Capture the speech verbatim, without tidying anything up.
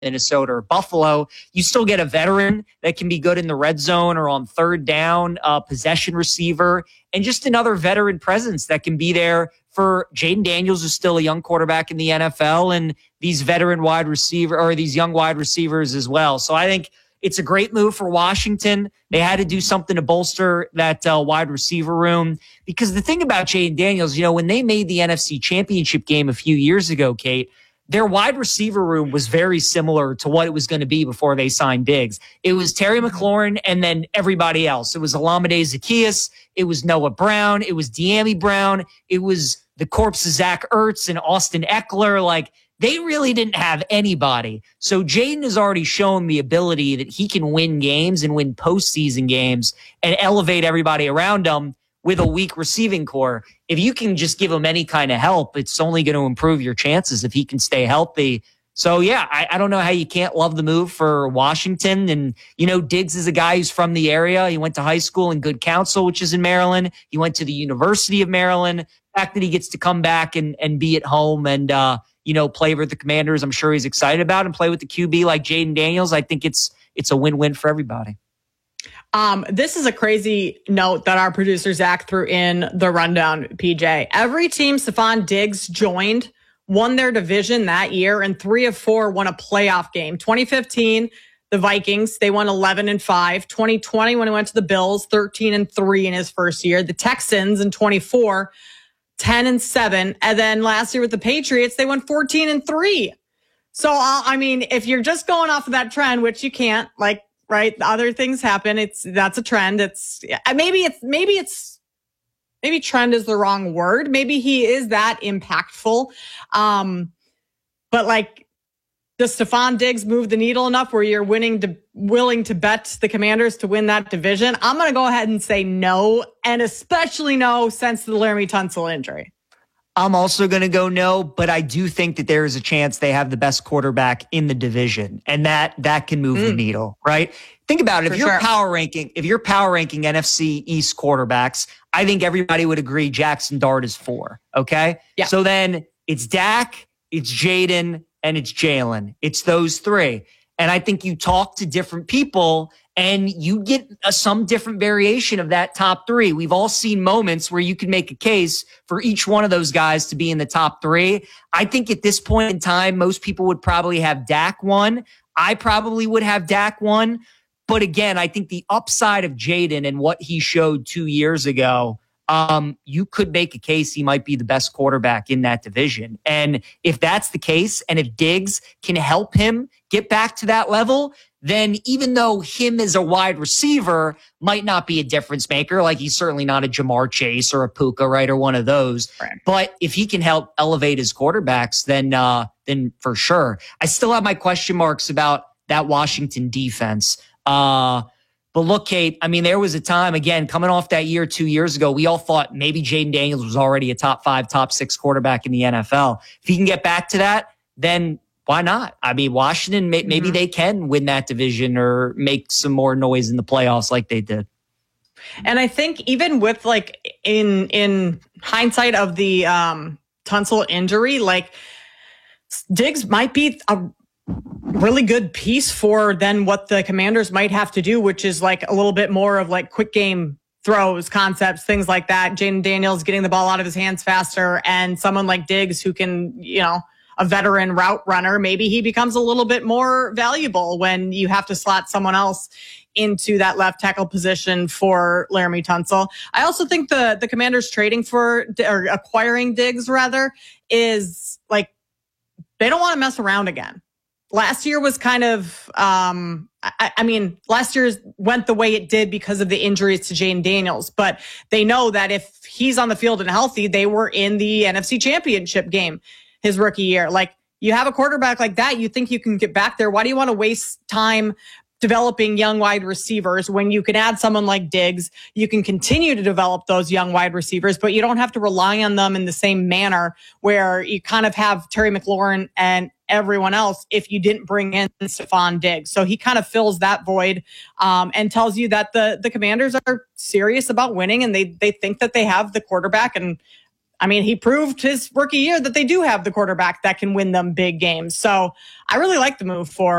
Minnesota or Buffalo, you still get a veteran that can be good in the red zone or on third down, uh, possession receiver, and just another veteran presence that can be there for Jayden Daniels, who's still a young quarterback in the N F L, and these veteran wide receiver or these young wide receivers as well. So I think it's a great move for Washington. They had to do something to bolster that uh, wide receiver room, because the thing about Jayden Daniels, you know, when they made the N F C Championship game a few years ago, Kate, their wide receiver room was very similar to what it was going to be before they signed Diggs. It was Terry McLaurin and then everybody else. It was Olamide Zaccheaus. It was Noah Brown. It was De'Ami Brown. It was the corpse of Zach Ertz and Austin Eckler. Like, they really didn't have anybody. So Jayden has already shown the ability that he can win games and win postseason games and elevate everybody around him with a weak receiving core. If you can just give him any kind of help, it's only going to improve your chances if he can stay healthy. So, yeah, I, I don't know how you can't love the move for Washington. And, you know, Diggs is a guy who's from the area. He went to high school in Good Counsel, which is in Maryland. He went to the University of Maryland. The fact that he gets to come back and, and be at home and, uh, you know, play with the Commanders, I'm sure he's excited about, and play with the Q B like Jayden Daniels, I think it's it's a win-win for everybody. Um, this is a crazy note that our producer Zach threw in the rundown, P J. Every team Stefon Diggs joined won their division that year, and three of four won a playoff game. twenty fifteen, the Vikings, they won eleven and five. twenty twenty, when he went to the Bills, thirteen and three in his first year. The Texans in twenty-four, ten and seven. And then last year with the Patriots, they won fourteen and three. So, uh, I mean, if you're just going off of that trend, which you can't, like, right, other things happen. It's, that's a trend. It's, maybe it's, maybe it's, maybe trend is the wrong word. Maybe he is that impactful. Um, but like, does Stefon Diggs move the needle enough where you're winning to, willing to bet the Commanders to win that division? I'm going to go ahead and say no, and especially no since the Laremy Tunsil injury. I'm also going to go no, but I do think that there is a chance they have the best quarterback in the division, and that that can move mm. the needle, right? Think about it. If For you're sure. power ranking, if you're power ranking N F C East quarterbacks, I think everybody would agree Jackson Dart is four. Okay. Yeah. So then it's Dak, it's Jayden, and it's Jalen. It's those three. And I think you talk to different people and you get a, some different variation of that top three. We've all seen moments where you can make a case for each one of those guys to be in the top three. I think at this point in time, most people would probably have Dak one. I probably would have Dak one. But again, I think the upside of Jayden and what he showed two years ago, um, you could make a case he might be the best quarterback in that division. And if that's the case, and if Diggs can help him get back to that level, then even though him as a wide receiver might not be a difference maker, like he's certainly not a Jamar Chase or a Puka, right, or one of those. Right. But if he can help elevate his quarterbacks, then uh, then for sure. I still have my question marks about that Washington defense. Uh, but look, Kate, I mean, there was a time, again, coming off that year two years ago, we all thought maybe Jayden Daniels was already a top five, top six quarterback in the N F L. If he can get back to that, then why not? I mean, Washington, may, maybe mm-hmm. they can win that division or make some more noise in the playoffs like they did. And I think even with like in in hindsight of the um, Tunsil injury, like Diggs might be a really good piece for then what the Commanders might have to do, which is like a little bit more of like quick game throws, concepts, things like that. Jayden Daniels getting the ball out of his hands faster, and someone like Diggs who can, you know, a veteran route runner, maybe he becomes a little bit more valuable when you have to slot someone else into that left tackle position for Laremy Tunsil. I also think the, the Commanders trading for, or acquiring Diggs rather, is like, they don't want to mess around again. Last year was kind of, um, I, I mean, last year's went the way it did because of the injuries to Jayden Daniels, but they know that if he's on the field and healthy, they were in the N F C Championship game his rookie year. Like, you have a quarterback like that, you think you can get back there. Why do you want to waste time developing young wide receivers when you can add someone like Diggs? You can continue to develop those young wide receivers, but you don't have to rely on them in the same manner where you kind of have Terry McLaurin and everyone else if you didn't bring in Stefon Diggs. So he kind of fills that void um, and tells you that the the Commanders are serious about winning, and they they think that they have the quarterback. And I mean, he proved his rookie year that they do have the quarterback that can win them big games. So I really like the move for